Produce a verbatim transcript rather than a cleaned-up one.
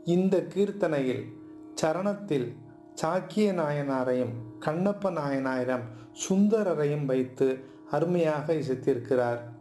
இந்த கீர்த்தனையில் சரணத்தில் சாக்கிய நாயனாரையும் கண்ணப்ப நாயனாரிடம் சுந்தரரையும் வைத்து அருமையாக இசைத்திருக்கிறார்.